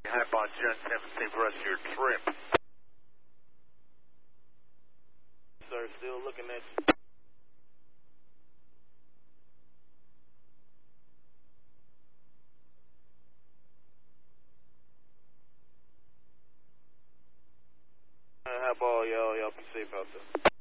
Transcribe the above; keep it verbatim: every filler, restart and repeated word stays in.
Hypon Jet seven, safe rest of your trip. Sir, still looking at you. How about y'all? Y'all be safe out there.